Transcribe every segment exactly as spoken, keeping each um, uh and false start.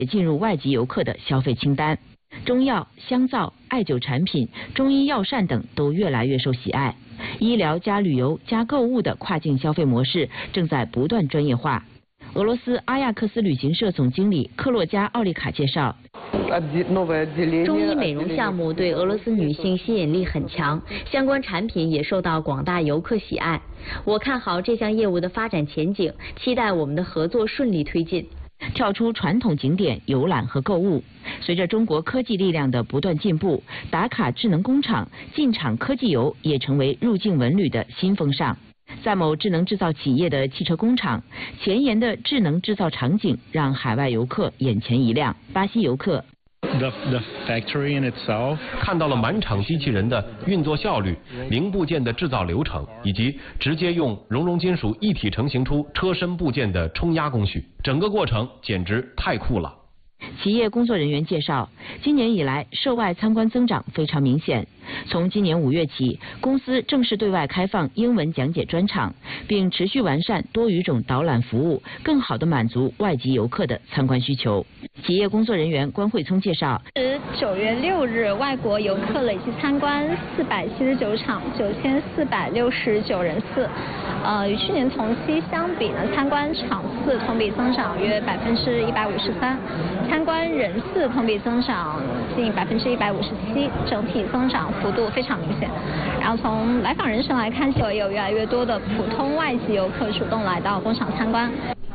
也进入外籍游客的消费清单。中药、香皂、艾灸产品、中医药膳等都越来越受喜爱。医疗加旅游加购物的跨境消费模式正在不断专业化。俄罗斯阿亚克斯旅行社总经理克洛加奥利卡介绍， 中医美容项目对俄罗斯女性吸引力很强，相关产品也受到广大游客喜爱。我看好这项业务的发展前景，期待我们的合作顺利推进。 跳出传统景点游览和购物，随着中国科技力量的不断进步，打卡智能工厂、进场科技游也成为入境文旅的新风尚。在某智能制造企业的汽车工厂，前沿的智能制造场景让海外游客眼前一亮。巴西游客 The, the factory in itself. 看到了满场机器人的运作效率、零部件的制造流程，以及直接用熔融金属一体成型出车身部件的冲压工序，整个过程简直太酷了。 企业工作人员介绍，今年以来涉外参观增长非常明显。从今年五月起，公司正式对外开放英文讲解专场，并持续完善多语种导览服务，更好地满足外籍游客的参观需求。企业工作人员关慧聪介绍， 至九月六日，外国游客累计参观四百七十九场，九千四百六十九人次。呃，与去年同期相比呢，参观场次同比增长约百分之一百五十三，参观人次同比增长近百分之一百五十七，整体增长幅度非常明显。然后从来访人数来看，就有越来越多的普通外籍游客主动来到工厂参观。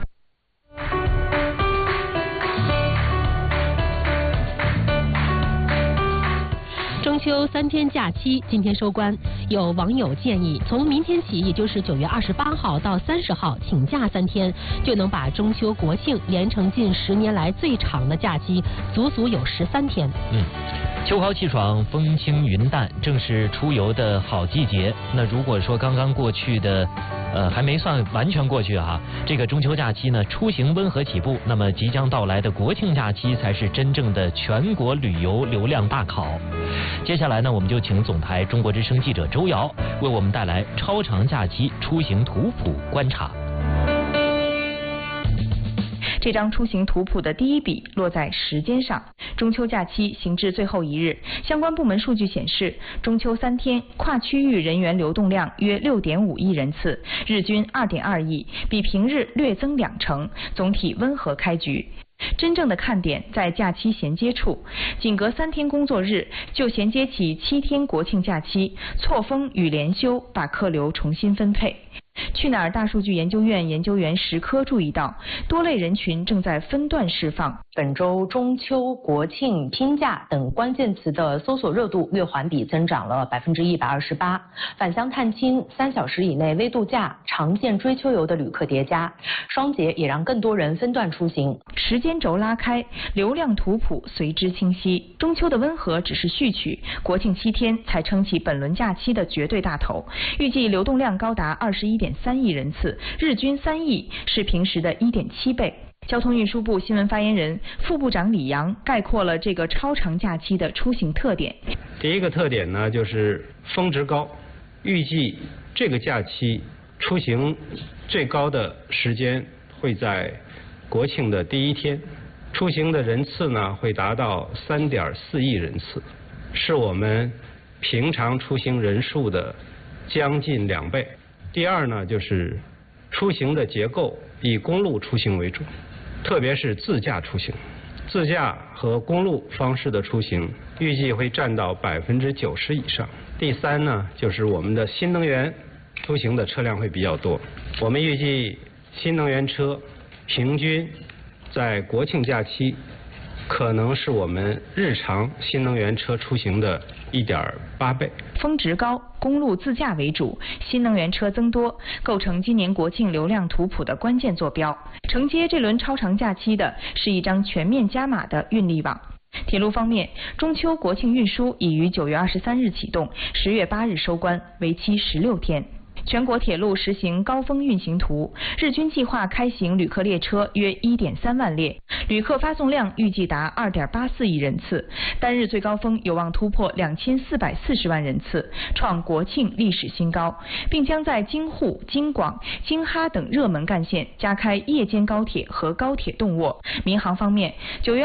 中秋三天假期今天收官，有网友建议，从明天起，也就是九月二十八号到三十号，请假三天，就能把中秋国庆连成近十年来最长的假期，足足有十三天。 嗯，秋高气爽，风轻云淡，正是出游的好季节。那如果说刚刚过去的，呃，还没算完全过去哈，这个中秋假期呢，出行温和起步，那么即将到来的国庆假期才是真正的全国旅游流量大考。接下来呢，我们就请总台中国之声记者周瑶为我们带来超长假期出行图谱观察。 这张出行图谱的第一笔落在时间上，中秋假期行至最后一日，相关部门数据显示，中秋三天跨区域人员流动量约 六点五亿人次，日均 二点二亿，比平日略增两成，总体温和开局。真正的看点在假期衔接处，仅隔三天工作日就衔接起七天国庆假期，错峰与连休把客流重新分配。去哪儿大数据研究院研究员石科注意到，多类人群正在分段释放。 本周中秋、国庆、拼假等关键词的搜索热度月环比增长了百分之一百二十八，返乡探亲、三小时以内微度假、常见追秋游的旅客叠加，双节也让更多人分段出行。 时间轴拉开，流量图谱随之清晰。中秋的温和只是序曲，国庆七天才撑起本轮假期的绝对大头，预计流动量高达二十一点三亿人次，日均三亿，是平时的一点七倍。交通运输部新闻发言人、副部长李阳概括了这个超长假期的出行特点。 第一个特点呢，就是峰值高，预计这个假期出行最高的时间会在国庆的第一天，出行的人次呢会达到三点四亿人次，是我们平常出行人数的将近两倍。第二呢，就是出行的结构以公路出行为主，特别是自驾出行，自驾和公路方式的出行预计会占到百分之九十以上。第三呢，就是我们的新能源出行的车辆会比较多，我们预计新能源车平均在国庆假期可能是我们日常新能源车出行的一点八倍。 峰值高，公路自驾为主，新能源车增多，构成今年国庆流量图谱的关键坐标。承接这轮超长假期的是一张全面加码的运力网。铁路方面，中秋国庆运输已于九月二十三日启动，十月八日收官，为期十六天。 全国铁路实行高峰运行图，日均计划开行旅客列车约 一点三万列，旅客发送量预计达 二点八四亿人次，单日最高峰有望突破两千四百四十万人次，创国庆历史新高，并将在京沪、京广、京哈等热门干线加开夜间高铁和高铁动卧。民航方面，九月